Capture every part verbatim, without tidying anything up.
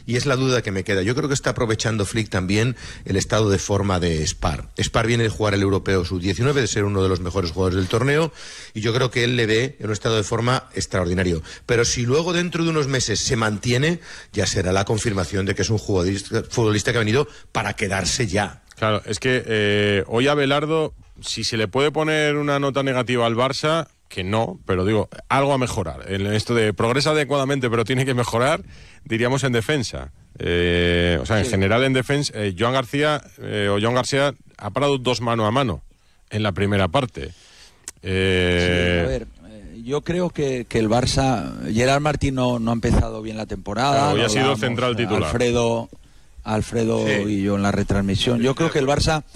y es la duda que me queda. Yo creo que está aprovechando Flick también el estado de forma de Spar. Spar viene de jugar el Europeo sub diecinueve, de ser uno de los mejores jugadores del torneo, y yo creo que él le ve en un estado de forma extraordinario. Pero si luego dentro de unos meses se mantiene, ya será la confirmación de que es un futbolista, futbolista que ha venido para quedarse ya. Claro, es que eh, hoy Abelardo, si se le puede poner una nota negativa al Barça, que no, pero digo, algo a mejorar. En esto de progresa adecuadamente, pero tiene que mejorar, diríamos en defensa. Eh, o sea, en sí. general en defensa, eh, Joan García eh, o Joan García ha parado dos mano a mano en la primera parte. Eh... Sí, a ver, eh, yo creo que, que el Barça, Gerard Martín no, no ha empezado bien la temporada. Claro, hoy no ha sido central titular. Alfredo, Alfredo sí. y yo en la retransmisión. Yo creo que el Barça...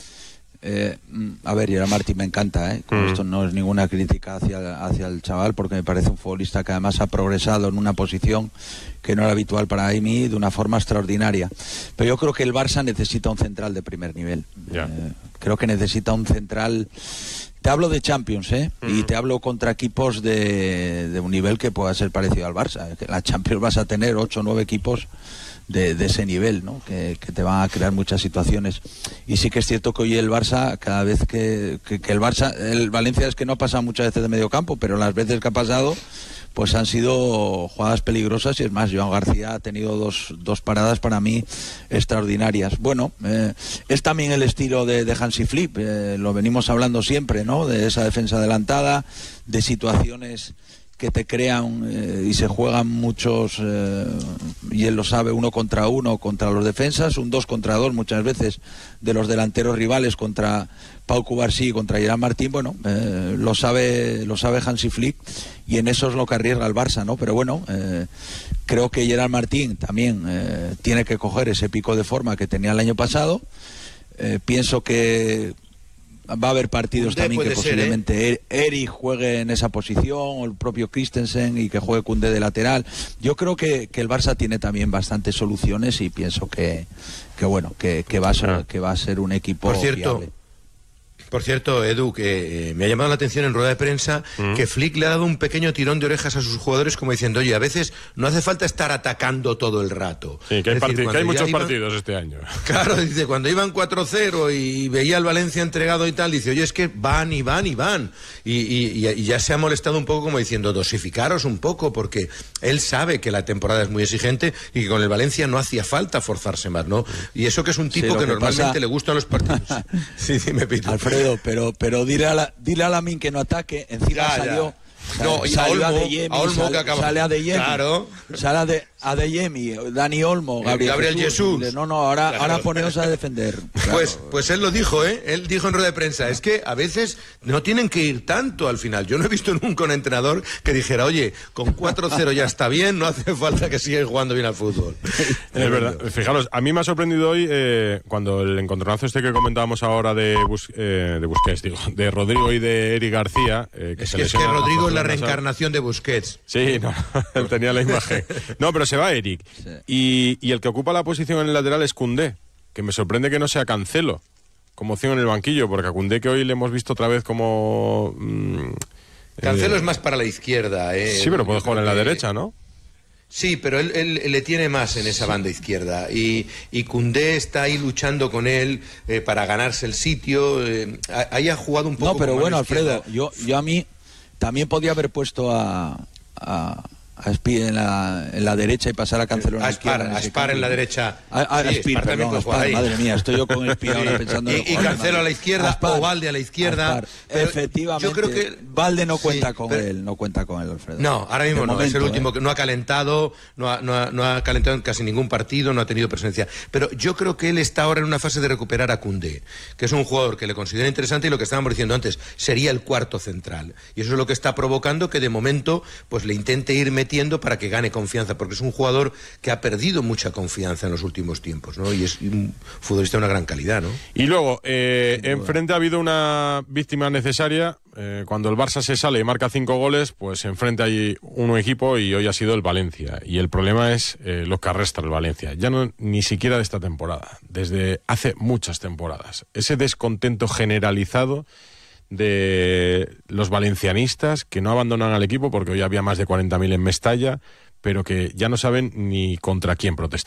Eh, a ver, Gerard Martín me encanta, ¿eh? Con mm. esto no es ninguna crítica hacia, hacia el chaval, porque me parece un futbolista que además ha progresado en una posición que no era habitual para mí de una forma extraordinaria. Pero yo creo que el Barça necesita un central de primer nivel. Yeah. Eh, creo que necesita un central. Te hablo de Champions, ¿eh? Mm. Y te hablo contra equipos de, de un nivel que pueda ser parecido al Barça. En la Champions vas a tener ocho o nueve equipos De, de ese nivel, ¿no? Que, que te van a crear muchas situaciones. Y sí que es cierto que hoy el Barça, cada vez que, que, que el Barça, el Valencia es que no ha pasado muchas veces de medio campo, pero las veces que ha pasado, pues han sido jugadas peligrosas, y es más, Joan García ha tenido dos, dos paradas para mí extraordinarias. Bueno, eh, es también el estilo de, de Hansi Flick, eh, lo venimos hablando siempre, ¿no? De esa defensa adelantada, de situaciones que te crean eh, y se juegan muchos, eh, y él lo sabe, uno contra uno contra los defensas, un dos contra dos muchas veces de los delanteros rivales contra Pau Cubarsí y contra Gerard Martín. Bueno, eh, lo sabe lo sabe Hansi Flick, y en eso es lo que arriesga el Barça, ¿no? Pero bueno, eh, creo que Gerard Martín también eh, tiene que coger ese pico de forma que tenía el año pasado. Eh, pienso que va a haber partidos Koundé también que posiblemente ser, ¿eh? Eric juegue en esa posición, o el propio Christensen, y que juegue Koundé de lateral. Yo creo que, que el Barça tiene también bastantes soluciones, y pienso que, que bueno, que, que, va a ser, que va a ser un equipo Por cierto, fiable. Por cierto, Edu, que eh, me ha llamado la atención en rueda de prensa mm. que Flick le ha dado un pequeño tirón de orejas a sus jugadores, como diciendo, oye, a veces no hace falta estar atacando todo el rato. Sí, que hay, decir, que hay muchos iban... partidos este año. Claro, dice, cuando iban cuatro cero y veía al Valencia entregado y tal, dice, oye, es que van y van y van. Y, y, y ya se ha molestado un poco, como diciendo, dosificaros un poco, porque él sabe que la temporada es muy exigente y que con el Valencia no hacía falta forzarse más, ¿no? Y eso que es un tipo sí, que, que normalmente pasa... le gustan los partidos. Sí, sí, me pito. Alfredo, pero... pero Dile a, la, dile a Lamin que no ataque. Encima ya, salió ya. No, y salió a Olmo, Adeyemi, a Olmo sale, que acaba... sale Adeyemi, claro. sale Ade, Adeyemi, Dani Olmo, Gabriel, Gabriel Jesús. Jesús. No, no, ahora, claro. ahora poneos a defender. Claro. Pues, pues él lo dijo, ¿eh? Él dijo en rueda de prensa, es que a veces no tienen que ir tanto al final. Yo no he visto nunca un entrenador que dijera, oye, con cuatro cero ya está bien, no hace falta que sigas jugando bien al fútbol. Es verdad. Fijaros, a mí me ha sorprendido hoy eh, cuando el encontronazo este que comentábamos ahora de, Bus, eh, de Busquets, digo, de Rodrigo y de Eric García. Eh, que es se que, es que Rodrigo es la reencarnación de Busquets. Sí, no, él tenía la imagen. No, pero se va Eric. Sí. Y, y el que ocupa la posición en el lateral es Koundé, que me sorprende que no sea Cancelo como opción en el banquillo, porque a Koundé, que hoy le hemos visto otra vez como... Mmm, Cancelo eh, es más para la izquierda. Eh, sí, pero puede jugar en la que... derecha, ¿no? Sí, pero él, él, él le tiene más en esa banda izquierda, y, y Koundé está ahí luchando con él eh, para ganarse el sitio. Eh, ahí ha jugado un poco. No, pero bueno, Alfredo, yo, yo a mí también podía haber puesto a... a... a Spar en la, en la derecha y pasar a Cancelo en la izquierda. A Spar en la derecha. A, a, sí, Spar, perdón, a Spar, madre mía, estoy yo con Spar ahora pensando. Y, y Cancelo a la izquierda, Spar, o Valde a la izquierda. Efectivamente, yo creo que Valde no cuenta sí, con pero, él, no cuenta con él, Alfredo. No, ahora mismo no, momento, es el último, eh. que no ha calentado, no ha, no, ha, no ha calentado en casi ningún partido, no ha tenido presencia. Pero yo creo que él está ahora en una fase de recuperar a Koundé, que es un jugador que le considera interesante, y lo que estábamos diciendo antes, sería el cuarto central. Y eso es lo que está provocando que de momento pues le intente ir metiendo para que gane confianza, porque es un jugador que ha perdido mucha confianza en los últimos tiempos, ¿no? Y es un futbolista de una gran calidad, ¿no? Y luego, eh, enfrente ha habido una víctima necesaria. Eh, cuando el Barça se sale y marca cinco goles, pues enfrente hay un equipo, y hoy ha sido el Valencia. Y el problema es eh, lo que arrastra el Valencia. Ya no ni siquiera de esta temporada, desde hace muchas temporadas. Ese descontento generalizado de los valencianistas que no abandonan al equipo, porque hoy había más de cuarenta mil en Mestalla, pero que ya no saben ni contra quién protestar.